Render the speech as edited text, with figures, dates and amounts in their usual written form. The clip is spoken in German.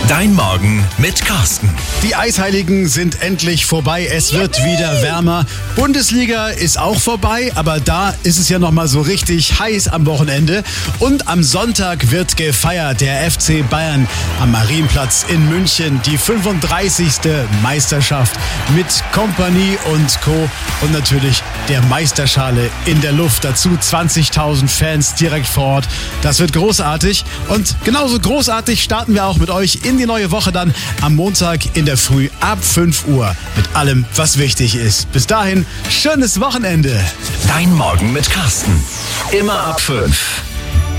Dein Morgen mit Carsten. Die Eisheiligen sind endlich vorbei. Es wird wieder wärmer. Bundesliga ist auch vorbei, aber da ist es ja noch mal so richtig heiß am Wochenende. Und am Sonntag wird gefeiert. Der FC Bayern am Marienplatz in München. Die 35. Meisterschaft mit Kompanie und Co. Und natürlich der Meisterschale in der Luft. Dazu 20.000 Fans direkt vor Ort. Das wird großartig. Und genauso großartig starten wir auch mit euch in die neue Woche dann am Montag in der Früh ab 5 Uhr mit allem, was wichtig ist. Bis dahin, schönes Wochenende. Dein Morgen mit Carsten. Immer ab 5.